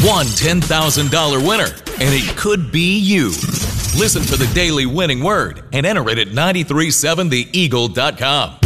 One $10,000 winner, and it could be you. Listen for the daily winning word and enter it at 937theeagle.com.